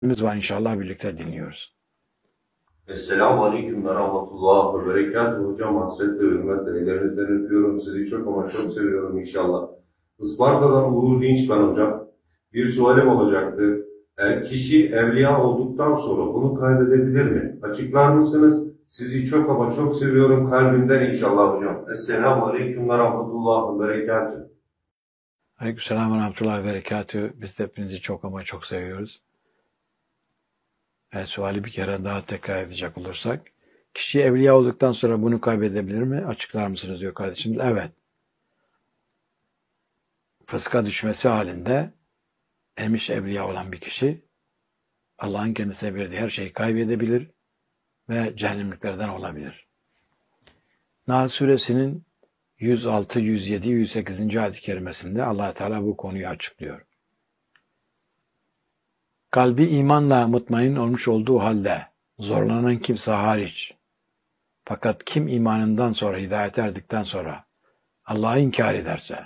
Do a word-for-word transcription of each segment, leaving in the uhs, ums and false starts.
var inşallah birlikte dinliyoruz. Esselamu Aleyküm ve Rahmetullah ve Berekatuhu. Hocam hasretle ve hürmetle ellerinizden öpüyorum. Sizi çok ama çok seviyorum inşallah. Isparta'dan Uğur Dinç ben hocam. Bir sualim olacaktı. E, kişi evliya olduktan sonra bunu kaybedebilir mi? Açıklar mısınız? Sizi çok ama çok seviyorum kalbimden inşallah hocam. Esselamu Aleyküm ve Rahmetullah ve Berekatuhu. Aleykümselam ve rahmetullahi ve berekatühü. Biz de hepinizi çok ama çok seviyoruz. Evet, suali bir kere daha tekrar edecek olursak. Kişi evliya olduktan sonra bunu kaybedebilir mi? Açıklar mısınız diyor kardeşimiz. Evet. Fıska düşmesi halinde emiş evliya olan bir kişi Allah'ın kendisine verdiği her şeyi kaybedebilir ve cehennemliklerden olabilir. Nahl suresinin yüz altı, yüz yedi, yüz sekiz. ayet-i kerimesinde Allah Teala bu konuyu açıklıyor. Kalbi imanla mutmain olmuş olduğu halde zorlanan kimse hariç, fakat kim imanından sonra, hidayet erdikten sonra Allah'ı inkar ederse,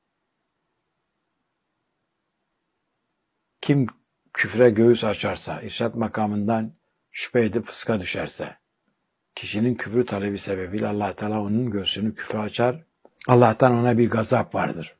kim küfre göğüs açarsa, irşat makamından şüphe edip fıska düşerse, kişinin küfür talebi sebebiyle Allah Teala onun göğsünü küfre açar. Allah'tan ona bir gazap vardır.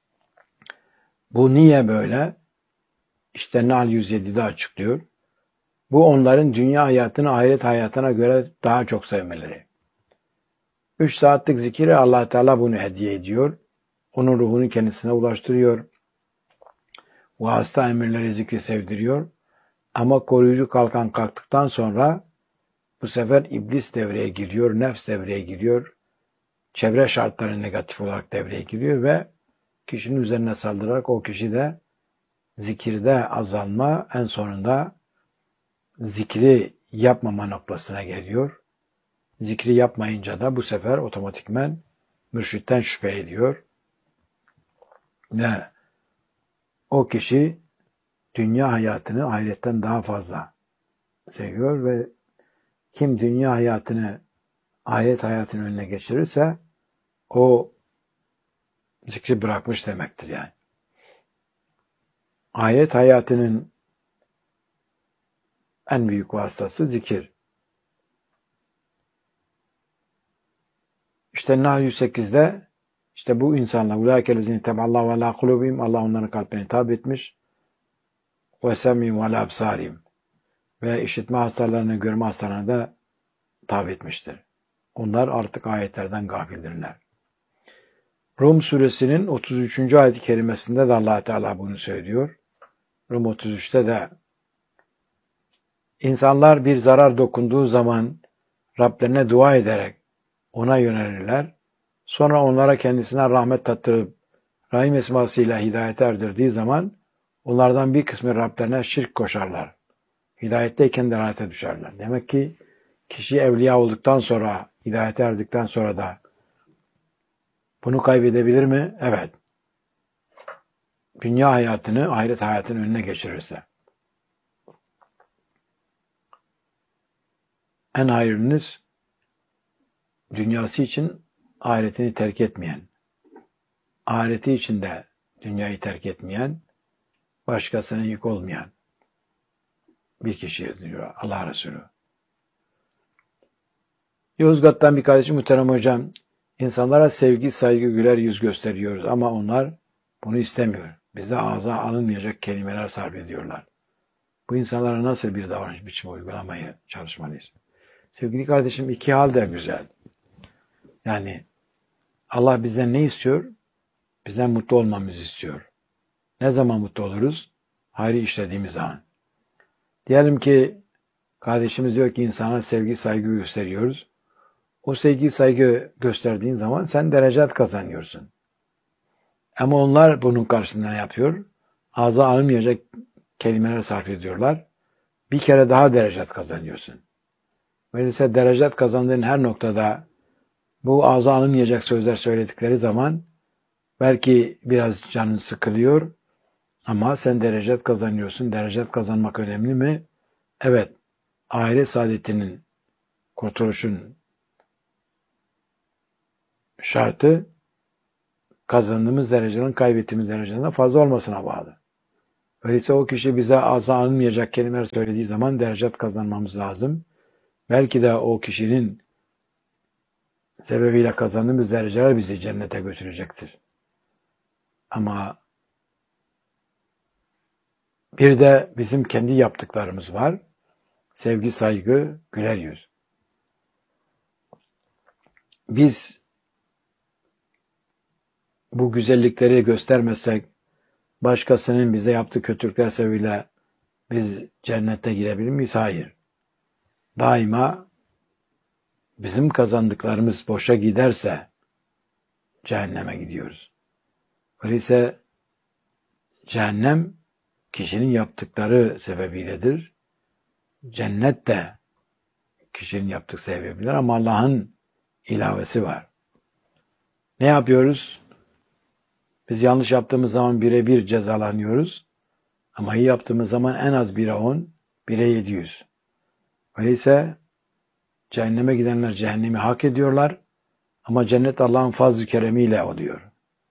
Bu niye böyle? İşte Nahl yüz yedide açıklıyor. Bu onların dünya hayatını ahiret hayatına göre daha çok sevmeleri. Üç saatlik zikiri Allah Teala bunu hediye ediyor. Onun ruhunu kendisine ulaştırıyor. Vasıta emirleri zikri sevdiriyor. Ama koruyucu kalkan kalktıktan sonra bu sefer iblis devreye giriyor, nefs devreye giriyor. Çevre şartları negatif olarak devreye giriyor ve kişinin üzerine saldırarak o kişi de zikirde azalma, en sonunda zikri yapmama noktasına geliyor. Zikri yapmayınca da bu sefer otomatikmen mürşitten şüphe ediyor. Ve o kişi dünya hayatını ahiretten daha fazla seviyor ve kim dünya hayatını ahiret hayatının önüne geçirirse o zikri bırakmış demektir yani. Ahiret hayatının en büyük vasıtası zikir. İşte Nahl yüz sekizde işte bu insanlar ulâkelezîne teballahu alâ kulûbihim, Allah onların kalplerini tabi etmiş ve semîhim ve alâ absârihim ve işitme hastalarını, görme hastalarını da tabi etmiştir. Onlar artık ayetlerden gafildirler. Rum suresinin otuz üçüncü ayet-i kerimesinde de Allah Teala bunu söylüyor. Rum otuz üçte de insanlar bir zarar dokunduğu zaman Rablerine dua ederek ona yönelirler. Sonra onlara kendisine rahmet tattırıp Rahim esmasıyla hidayete erdirdiği zaman onlardan bir kısmı Rablerine şirk koşarlar. Hidayetteyken de lanete düşerler. Demek ki kişi evliya olduktan sonra, hidayete erdikten sonra da bunu kaybedebilir mi? Evet. Dünya hayatını, ahiret hayatının önüne geçirirse. En hayırlınız dünyası için ahiretini terk etmeyen, ahireti için de dünyayı terk etmeyen, başkasına yük olmayan bir kişiye diyor Allah Resulü. Yozgat'tan bir kardeşim, muhterem hocam, insanlara sevgi, saygı, güler yüz gösteriyoruz ama onlar bunu istemiyor. Bize ağza alınmayacak kelimeler sarf ediyorlar. Bu insanlara nasıl bir davranış biçimi uygulamaya çalışmalıyız? Sevgili kardeşim, iki hal de güzel. Yani Allah bizden ne istiyor? Bizden mutlu olmamızı istiyor. Ne zaman mutlu oluruz? Hayrı işlediğimiz zaman. Diyelim ki kardeşimiz diyor ki insana sevgi, saygı gösteriyoruz. O sevgi, saygı gösterdiğin zaman sen derecat kazanıyorsun. Ama onlar bunun karşısında ne yapıyor? Ağza alınmayacak kelimeler sarf ediyorlar. Bir kere daha derecat kazanıyorsun. Öyleyse derecat kazandığın her noktada bu ağza alınmayacak sözler söyledikleri zaman belki biraz canın sıkılıyor ama sen derecat kazanıyorsun. Derecat kazanmak önemli mi? Evet. Ahiret saadetinin, kurtuluşun şartı kazandığımız derecenin kaybettiğimiz dereceden fazla olmasına bağlı. Öyleyse o kişi bize ağza alınmayacak kelimeler söylediği zaman derecat kazanmamız lazım. Belki de o kişinin sebebiyle kazandığımız dereceler bizi cennete götürecektir. Ama bir de bizim kendi yaptıklarımız var. Sevgi, saygı, güler yüz. Biz bu güzellikleri göstermezsek, başkasının bize yaptığı kötülükler sebebiyle biz cennete gidebilir miyiz? Hayır. Daima bizim kazandıklarımız boşa giderse cehenneme gidiyoruz. Öyleyse cehennem kişinin yaptıkları sebebiyledir. Cennet de kişinin yaptığı sebebiyledir ama Allah'ın ilavesi var. Ne yapıyoruz? Biz yanlış yaptığımız zaman birebir cezalanıyoruz. Ama iyi yaptığımız zaman en az bire on, bire yedi yüz. Öyleyse cehenneme gidenler cehennemi hak ediyorlar. Ama cennet Allah'ın fazl-ı keremiyle oluyor.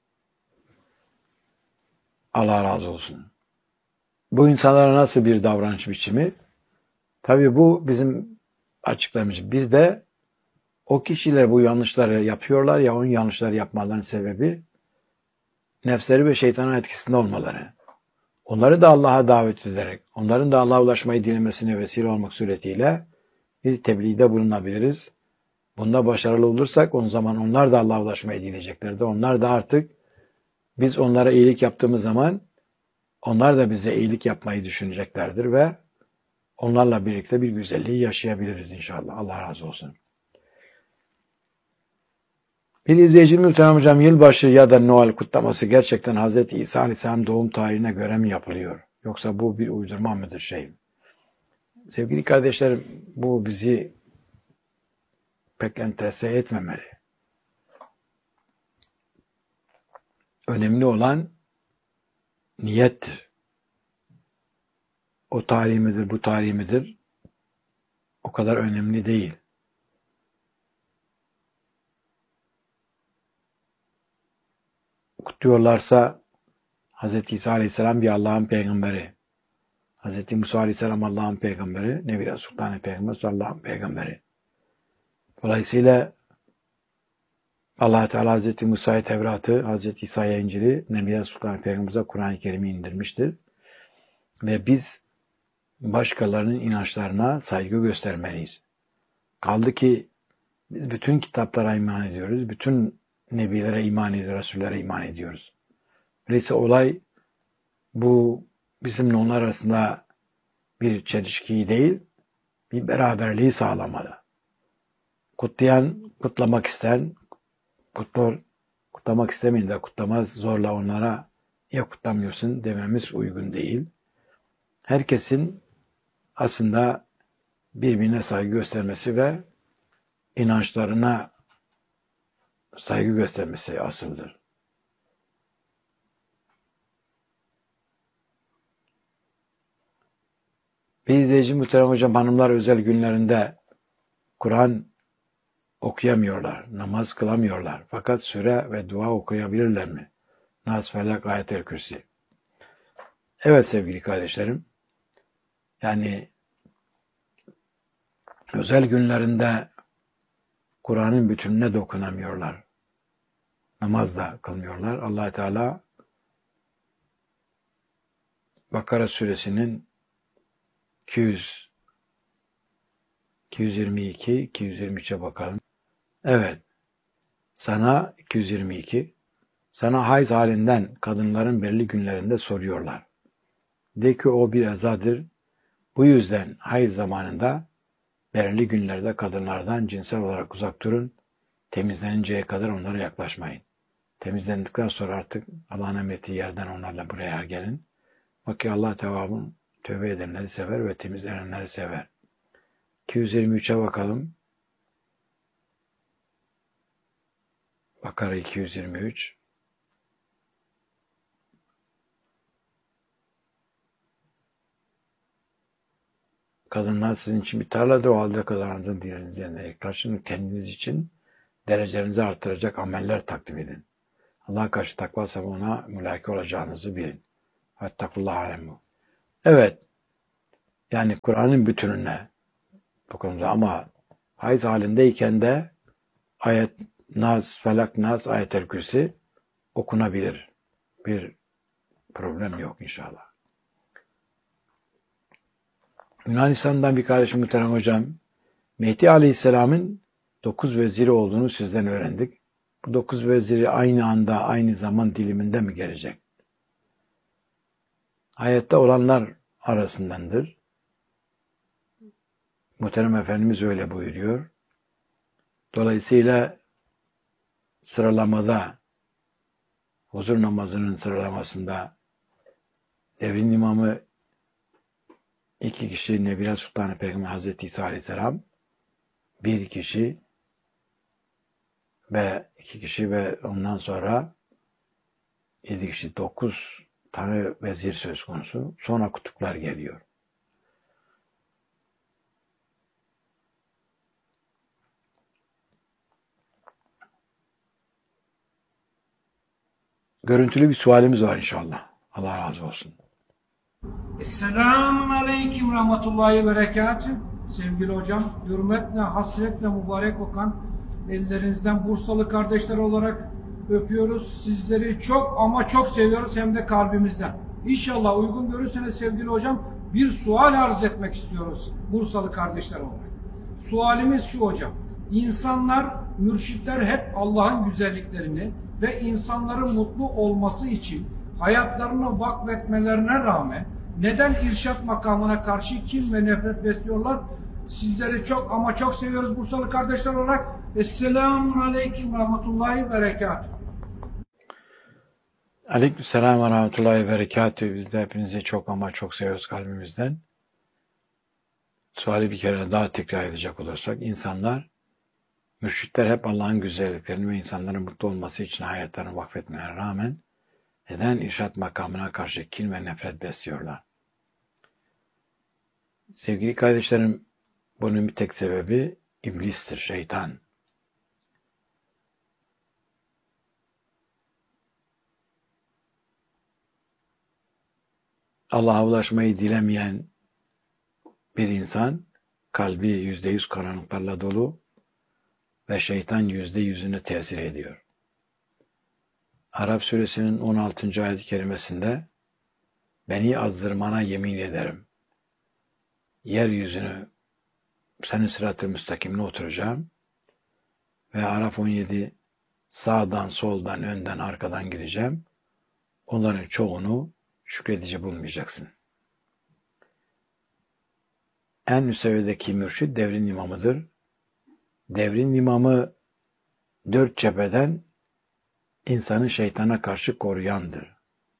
Allah razı olsun. Bu insanlara nasıl bir davranış biçimi? Tabii bu bizim açıklamış. Bir de o kişiler bu yanlışları yapıyorlar ya, onun yanlışları yapmalarının sebebi nefsleri ve şeytanın etkisinde olmaları. Onları da Allah'a davet ederek, onların da Allah'a ulaşmayı dilemesine vesile olmak suretiyle bir tebliğde bulunabiliriz. Bunda başarılı olursak o zaman onlar da Allah'a ulaşmayı dileyeceklerdir. Onlar da artık biz onlara iyilik yaptığımız zaman onlar da bize iyilik yapmayı düşüneceklerdir ve onlarla birlikte bir güzelliği yaşayabiliriz inşallah. Allah razı olsun. Bir izleyicim Muhterem Hocam, yılbaşı ya da Noel kutlaması gerçekten Hazreti İsa Aleyhisselam doğum tarihine göre mi yapılıyor? Yoksa bu bir uydurma mıdır şey? Sevgili kardeşlerim, bu bizi pek enterese etmemeli. Önemli olan niyettir. O tarih midir, bu tarih midir? O kadar önemli değil. Kutluyorlarsa Hz. İsa Aleyhisselam bir Allah'ın peygamberi. Hz. Musa Aleyhisselam Allah'ın peygamberi. Nebi Sultan Peygamber Allah'ın peygamberi. Dolayısıyla Allah Teala Hz. Musa'ya Tevrat'ı, Hz. İsa'ya İncil'i, Nebi Sultan Peygamber'e Kur'an-ı Kerim'i indirmiştir. Ve biz başkalarının inançlarına saygı göstermeliyiz. Kaldı ki biz bütün kitaplara iman ediyoruz. Bütün nebilere iman ediyoruz, Resullere iman ediyoruz. Öyleyse olay bu bizimle onlar arasında bir çelişki değil, bir beraberliği sağlamalı. Kutlayan, kutlamak isteyen, kutlar, kutlamak istemeyin de kutlamaz zorla onlara ya kutlamıyorsun dememiz uygun değil. Herkesin aslında birbirine saygı göstermesi ve inançlarına saygı göstermesi asıldır. Bir izleyici Muhterem Hocam, hanımlar özel günlerinde Kur'an okuyamıyorlar, namaz kılamıyorlar. Fakat sure ve dua okuyabilirler mi? Nas, Felak, Ayet-el Kürsi. Evet sevgili kardeşlerim, yani özel günlerinde Kur'an'ın bütününe dokunamıyorlar. Namaz da kılmıyorlar. Allah Teala Bakara suresinin iki yüz, iki yüz yirmi iki, iki yüz yirmi üçe bakalım. Evet. Sana iki yüz yirmi iki. Sana hayz halinden kadınların belli günlerinde soruyorlar. De ki o bir ezadır. Bu yüzden hayız zamanında belirli günlerde kadınlardan cinsel olarak uzak durun. Temizleninceye kadar onlara yaklaşmayın. Temizlendikten sonra artık Allah'ın emrettiği yerden onlarla buraya gelin. Bak ki Allah tevabın tövbe edenleri sever ve temizlenenleri sever. iki yüz yirmi üçe bakalım. Bakara iki yüz yirmi üç. Kadınlar sizin için bir tarladır, o halde kazanacağınızın diğerinize karşılığında kendiniz için derecelerinizi artıracak ameller takdim edin. Allah'a karşı takva sabahına mülaki olacağınızı bilin. Vettakullah alemu. Evet, yani Kur'an'ın bütününe dokundu ama hayız halindeyken de ayet Nas, Felak, Nas, Ayet-el Kürsi okunabilir. Bir problem yok inşallah. Yunanistan'dan bir kardeşim muhterem hocam, Mehdi Aleyhisselam'ın dokuz veziri olduğunu sizden öğrendik. Bu dokuz veziri aynı anda, aynı zaman diliminde mi gelecek? Ayette olanlar arasındandır. Muhterem Efendimiz öyle buyuruyor. Dolayısıyla sıralamada, huzur namazının sıralamasında devrin imamı iki kişi, Nebila Sultan Peygamber Hazreti İsa Aleyhisselam, bir kişi ve iki kişi ve ondan sonra yedi kişi, dokuz tane vezir söz konusu. Sonra kutuplar geliyor. Görüntülü bir sualimiz var inşallah. Allah razı olsun. Esselamun Aleyküm Rahmetullahi Berekatü. Sevgili hocam, hürmetle, hasretle mübarek okan ellerinizden Bursalı kardeşler olarak öpüyoruz. Sizleri çok ama çok seviyoruz, hem de kalbimizden. İnşallah uygun görürseniz sevgili hocam, bir sual arz etmek istiyoruz Bursalı kardeşler olarak. Sualimiz şu hocam: İnsanlar, mürşitler hep Allah'ın güzelliklerini ve insanların mutlu olması için hayatlarını vakfetmelerine rağmen neden irşat makamına karşı kin ve nefret besliyorlar? Sizleri çok ama çok seviyoruz Bursalı kardeşler olarak. Esselamun Aleyküm Rahmetullahi Berekatuhu. Aleykümselam ve Rahmetullahi ve Berekatühü. Biz de hepinizi çok ama çok seviyoruz kalbimizden. Suali bir kere daha tekrar edecek olursak, insanlar, mürşitler hep Allah'ın güzelliklerini ve insanların mutlu olması için hayatlarını vakfetmelerine rağmen neden irşat makamına karşı kin ve nefret besliyorlar? Sevgili kardeşlerim, bunun bir tek sebebi iblistir, şeytan. Allah'a ulaşmayı dilemeyen bir insan, kalbi yüzde yüz karanlıklarla dolu ve şeytan yüzde yüzünü tesir ediyor. Arap suresinin on altıncı ayet-i kerimesinde beni azdırmana yemin ederim. Yeryüzünü senin sırat-ı müstakimine oturacağım ve Araf on yedi sağdan, soldan, önden, arkadan gireceğim. Onların çoğunu şükredici bulmayacaksın. En üst seviyedeki mürşid devrin imamıdır. Devrin imamı dört cepheden insanı şeytana karşı koruyandır.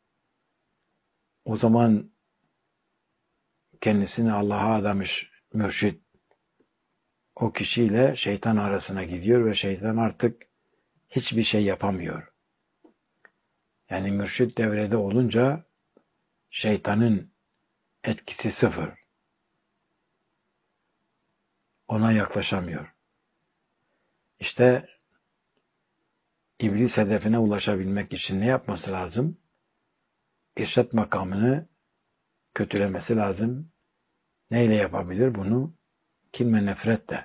O zaman kendisini Allah'a adamış mürşid o kişiyle şeytan arasına gidiyor ve şeytan artık hiçbir şey yapamıyor. Yani mürşid devrede olunca şeytanın etkisi sıfır. Ona yaklaşamıyor. İşte iblis hedefine ulaşabilmek için ne yapması lazım? İrşat makamını kötülemesi lazım. Neyle yapabilir bunu? Kin ve nefretle.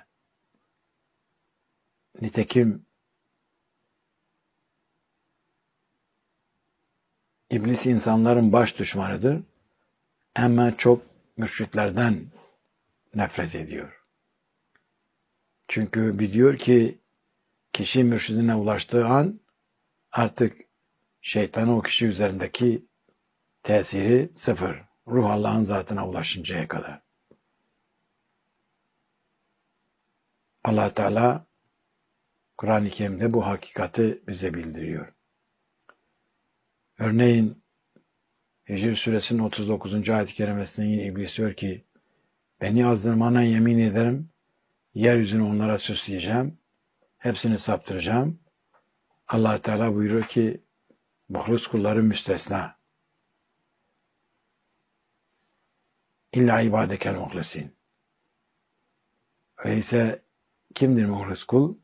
Nitekim iblis insanların baş düşmanıdır. Hemen çok mürşitlerden nefret ediyor. Çünkü biliyor ki kişi mürşidine ulaştığı an artık şeytanın o kişi üzerindeki tesiri sıfır. Ruh Allah'ın zatına ulaşıncaya kadar. Allah Teala Kur'an-ı Kerim'de bu hakikati bize bildiriyor. Örneğin Hicr suresinin otuz dokuzuncu ayet-i kerimesinde yine iblis diyor ki beni azdırmana yemin ederim, yeryüzünü onlara süsleyeceğim, hepsini saptıracağım. Allah Teala buyuruyor ki muhlis kulları müstesna. İlla ibadekel muhlisin. Öyleyse kimdir muhlis kul?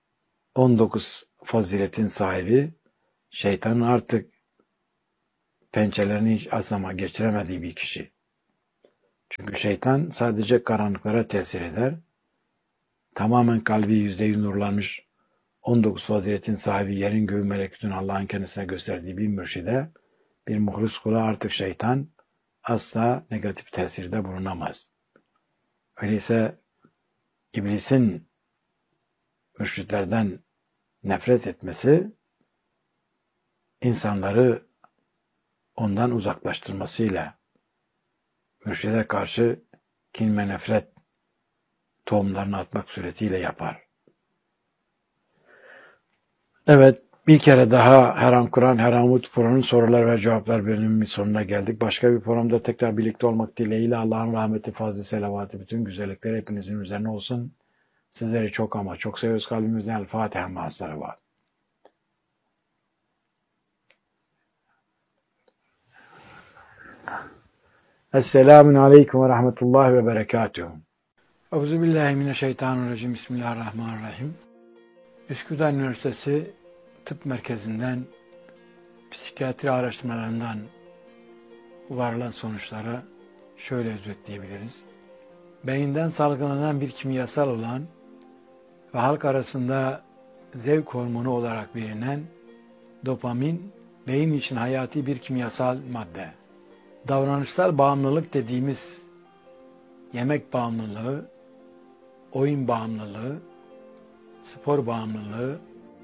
on dokuz faziletin sahibi, şeytanın artık pençelerini hiç azama geçiremediği bir kişi. Çünkü şeytan sadece karanlıklara tesir eder. Tamamen kalbi yüzde yüz nurlanmış, on dokuz faziletin sahibi, yerin göğü melekutun Allah'ın kendisine gösterdiği bir mürşide, bir muhlis kula artık şeytan asla negatif tesirde bulunamaz. Öyleyse iblisin mürşitlerden nefret etmesi, insanları ondan uzaklaştırmasıyla, mürşide karşı kin ve nefret tohumlarını atmak suretiyle yapar. Evet, bir kere daha Her An Kur'an, Her An Umut Programı'nın sorular ve cevaplar bölümünün sonuna geldik. Başka bir programda tekrar birlikte olmak dileğiyle Allah'ın rahmeti, fazlı selavatı, bütün güzellikleri hepinizin üzerine olsun. Sizleri çok ama çok seviyoruz kalbimizden. El Fatiha ma'as salavat. Esselamun Aleyküm ve Rahmetullahi ve Berekatuhu. Euzubillahimineşşeytanirracim. Bismillahirrahmanirrahim. Üsküdar Üniversitesi Tıp Merkezi'nden psikiyatri araştırmalarından varılan sonuçlara şöyle özetleyebiliriz. Beyinden salgılanan bir kimyasal olan ve halk arasında zevk hormonu olarak bilinen dopamin, beyin için hayati bir kimyasal madde. Davranışsal bağımlılık dediğimiz yemek bağımlılığı, oyun bağımlılığı, spor bağımlılığı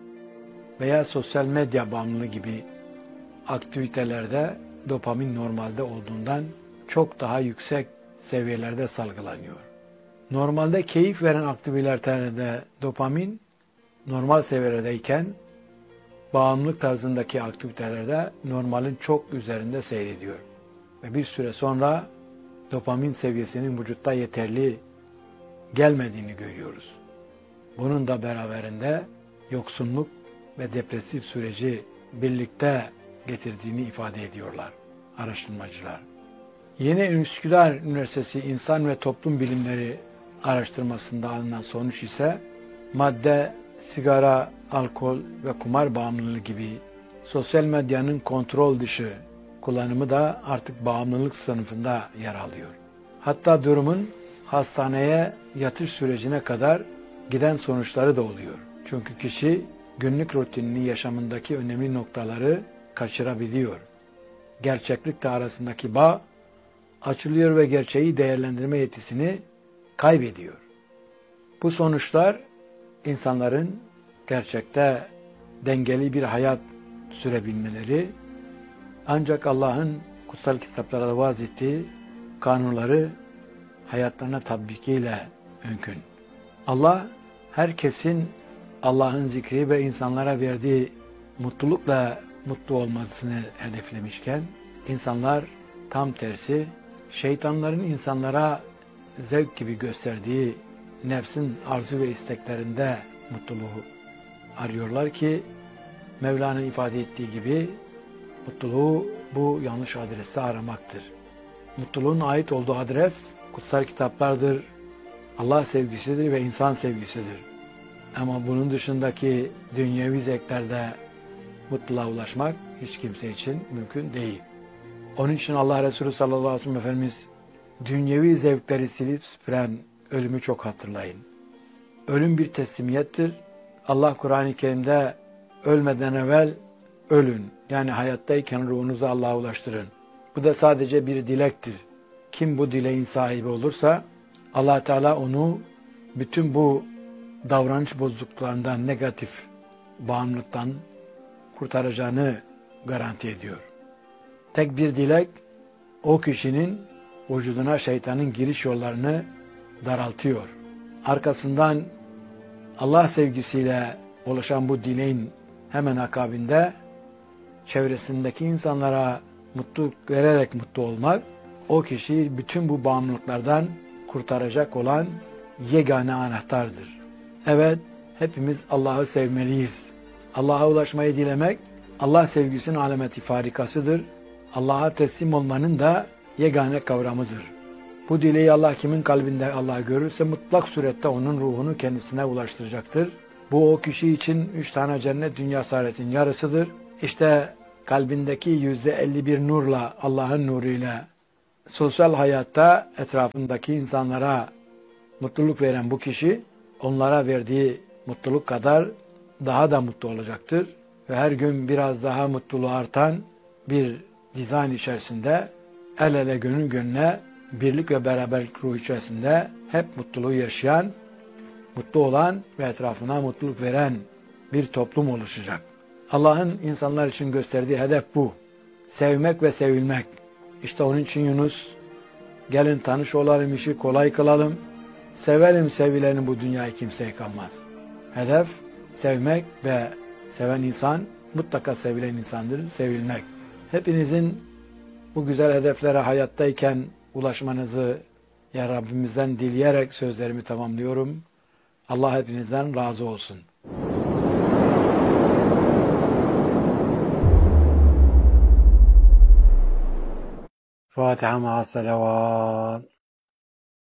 veya sosyal medya bağımlılığı gibi aktivitelerde dopamin normalde olduğundan çok daha yüksek seviyelerde salgılanıyor. Normalde keyif veren aktivitelerde dopamin normal seviyelerdeyken bağımlılık tarzındaki aktivitelerde normalin çok üzerinde seyrediyor. Ve bir süre sonra dopamin seviyesinin vücutta yeterli gelmediğini görüyoruz. Bunun da beraberinde yoksunluk ve depresif süreci birlikte getirdiğini ifade ediyorlar araştırmacılar. Yeni Üsküdar Üniversitesi İnsan ve Toplum Bilimleri araştırmasında alınan sonuç ise madde, sigara, alkol ve kumar bağımlılığı gibi sosyal medyanın kontrol dışı kullanımı da artık bağımlılık sınıfında yer alıyor. Hatta durumun hastaneye yatış sürecine kadar giden sonuçları da oluyor. Çünkü kişi günlük rutininin yaşamındaki önemli noktaları kaçırabiliyor. Gerçeklikle arasındaki bağ açılıyor ve gerçeği değerlendirme yetisini kaybediyor. Bu sonuçlar insanların gerçekte dengeli bir hayat sürebilmeleri, ancak Allah'ın kutsal kitaplarda vaz ettiği kanunları hayatlarına tatbikiyle mümkün. Allah herkesin Allah'ın zikri ve insanlara verdiği mutlulukla mutlu olmasını hedeflemişken, insanlar tam tersi şeytanların insanlara zevk gibi gösterdiği nefsin arzu ve isteklerinde mutluluğu arıyorlar ki Mevla'nın ifade ettiği gibi mutluluğu bu yanlış adreste aramaktır. Mutluluğun ait olduğu adres kutsal kitaplardır, Allah sevgisidir ve insan sevgisidir. Ama bunun dışındaki dünyevi zevklerde mutluluğa ulaşmak hiç kimse için mümkün değil. Onun için Allah Resulü sallallahu aleyhi ve sellem Efendimiz dünyevi zevkleri silip süpüren ölümü çok hatırlayın. Ölüm bir teslimiyettir. Allah Kur'an-ı Kerim'de ölmeden evvel ölün. Yani hayattayken ruhunuzu Allah'a ulaştırın. Bu da sadece bir dilektir. Kim bu dileğin sahibi olursa Allah Teala onu bütün bu davranış bozukluklarından, negatif bağımlılıktan kurtaracağını garanti ediyor. Tek bir dilek o kişinin vücuduna şeytanın giriş yollarını daraltıyor. Arkasından Allah sevgisiyle oluşan bu dileğin hemen akabinde çevresindeki insanlara mutluluk vererek mutlu olmak, o kişiyi bütün bu bağımlılıklardan kurtaracak olan yegane anahtardır. Evet, hepimiz Allah'ı sevmeliyiz. Allah'a ulaşmayı dilemek, Allah sevgisinin alameti farikasıdır. Allah'a teslim olmanın da yegane kavramıdır. Bu dileği Allah kimin kalbinde Allah görürse mutlak surette onun ruhunu kendisine ulaştıracaktır. Bu o kişi için üç tane cennet dünya saadetin yarısıdır. İşte kalbindeki yüzde elli bir nurla, Allah'ın nuruyla, sosyal hayatta etrafındaki insanlara mutluluk veren bu kişi, onlara verdiği mutluluk kadar daha da mutlu olacaktır. Ve her gün biraz daha mutluluğu artan bir dizayn içerisinde, el ele gönül gönüle, birlik ve beraberlik ruhu içerisinde hep mutluluğu yaşayan, mutlu olan ve etrafına mutluluk veren bir toplum oluşacak. Allah'ın insanlar için gösterdiği hedef bu. Sevmek ve sevilmek. İşte onun için Yunus, gelin tanış olalım, işi kolay kılalım, sevelim sevileni, bu dünyayı kimse yıkamaz. Hedef sevmek ve seven insan mutlaka sevilen insandır, sevilmek. Hepinizin bu güzel hedeflere hayattayken ulaşmanızı ya Rabbimizden dileyerek sözlerimi tamamlıyorum. Allah hepinizden razı olsun. Fatiha ma'a salavat.